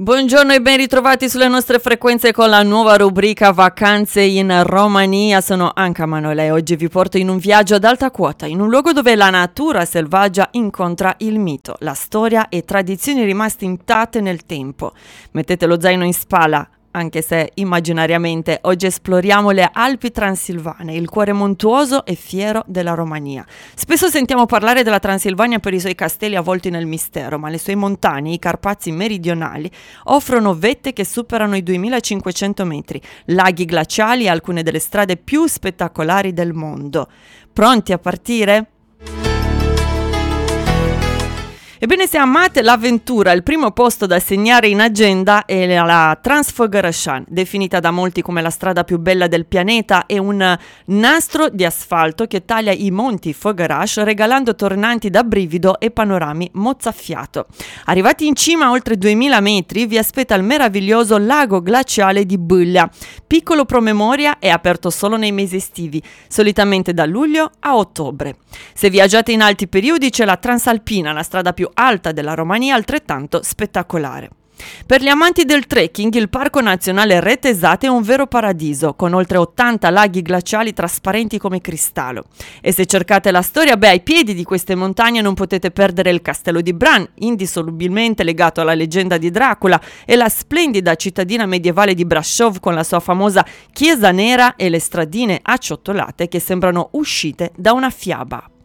Buongiorno e ben ritrovati sulle nostre frequenze con la nuova rubrica Vacanze in Romania. Sono Anca Manola e oggi vi porto in un viaggio ad alta quota, in un luogo dove la natura selvaggia incontra il mito, la storia e tradizioni rimaste intatte nel tempo. Mettete lo zaino in spalla, anche se immaginariamente oggi esploriamo le Alpi transilvane, il cuore montuoso e fiero della Romania. Spesso sentiamo parlare della Transilvania per i suoi castelli avvolti nel mistero, ma le sue montagne, i Carpazi meridionali, offrono vette che superano i 2500 metri, laghi glaciali e alcune delle strade più spettacolari del mondo. Pronti a partire? Ebbene, se amate l'avventura, il primo posto da segnare in agenda è la Transfăgărășan, definita da molti come la strada più bella del pianeta. È un nastro di asfalto che taglia i monti Făgăraș, regalando tornanti da brivido e panorami mozzafiato. Arrivati in cima a oltre 2000 metri, vi aspetta il meraviglioso lago glaciale di Bâlea, piccolo promemoria e aperto solo nei mesi estivi, solitamente da luglio a ottobre. Se viaggiate in alti periodi c'è la Transalpina, la strada più alta della Romania, altrettanto spettacolare. Per gli amanti del trekking, il Parco Nazionale Retezat è un vero paradiso, con oltre 80 laghi glaciali trasparenti come cristallo. E se cercate la storia, ai piedi di queste montagne non potete perdere il castello di Bran, indissolubilmente legato alla leggenda di Dracula, e la splendida cittadina medievale di Brașov con la sua famosa chiesa nera e le stradine acciottolate che sembrano uscite da una fiaba.